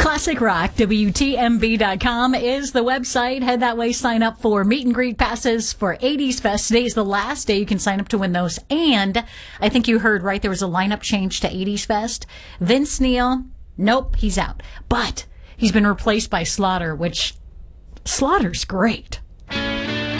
Classic Rock, WTMB.com is the website. Head that way, sign up for meet and greet passes for 80s Fest. Today is the last day you can sign up to win those. And I think you heard, right, there was a lineup change to 80s Fest. Vince Neil, nope, he's out. But he's been replaced by Slaughter, which Slaughter's great.